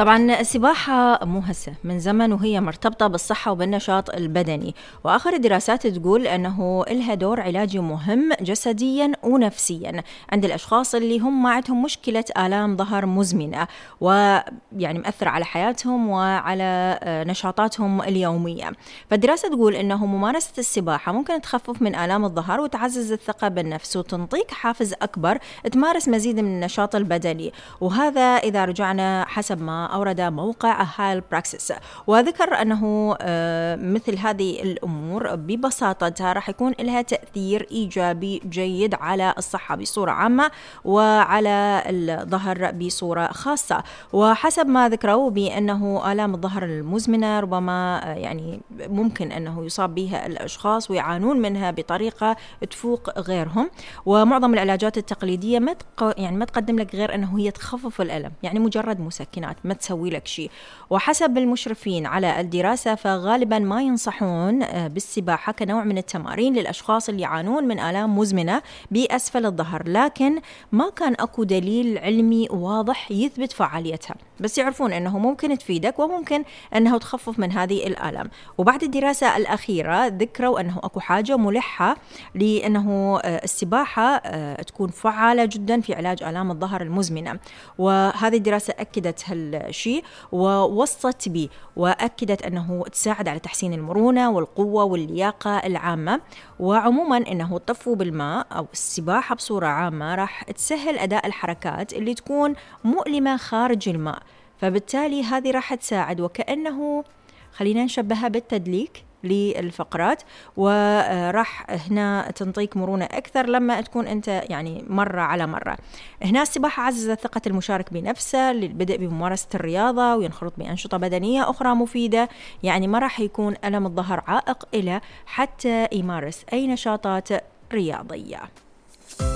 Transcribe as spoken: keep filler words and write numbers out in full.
طبعا السباحة مو هسه، من زمن وهي مرتبطة بالصحة وبالنشاط البدني، وآخر الدراسات تقول أنه إلها دور علاجي مهم جسديا ونفسيا عند الأشخاص اللي هم ما عندهم مشكلة آلام ظهر مزمنة ويعني مأثر على حياتهم وعلى نشاطاتهم اليومية. فالدراسة تقول أنه ممارسة السباحة ممكن تخفف من آلام الظهر وتعزز الثقة بالنفس وتنطيك حافز أكبر تمارس مزيد من النشاط البدني، وهذا إذا رجعنا حسب ما أورد موقع هايل براكسس. وذكر أنه مثل هذه الأمور ببساطتها راح يكون لها تأثير إيجابي جيد على الصحة بصورة عامة وعلى الظهر بصورة خاصة. وحسب ما ذكروا بأنه آلام الظهر المزمنة ربما يعني ممكن أنه يصاب بها الأشخاص ويعانون منها بطريقة تفوق غيرهم، ومعظم العلاجات التقليدية ما يعني ما تقدم لك غير أنه هي تخفف الألم، يعني مجرد مسكنات ما تسوي لك شيء. وحسب المشرفين على الدراسة فغالبا ما ينصحون بالسباحة كنوع من التمارين للأشخاص اللي يعانون من آلام مزمنة بأسفل الظهر، لكن ما كان أكو دليل علمي واضح يثبت فعاليتها، بس يعرفون أنه ممكن تفيدك وممكن أنه تخفف من هذه الآلام. وبعد الدراسة الأخيرة ذكروا أنه أكو حاجة ملحة لأنه السباحة تكون فعالة جدا في علاج آلام الظهر المزمنة، وهذه الدراسة أكدت هالشيء ووصت به وأكدت أنه تساعد على تحسين المرونة والقوة واللياقة العامة. وعموما أنه الطفو بالماء أو السباحة بصورة عامة راح تسهل أداء الحركات اللي تكون مؤلمة خارج الماء، فبالتالي هذه راح تساعد وكأنه خلينا نشبهها بالتدليك للفقرات، وراح هنا تنطيك مرونة أكثر لما تكون أنت يعني مرة على مرة. هنا السباحة عززت ثقة المشارك بنفسه للبدء بممارسة الرياضة وينخرط بأنشطة بدنية أخرى مفيدة، يعني ما راح يكون ألم الظهر عائق إله حتى يمارس أي نشاطات رياضية.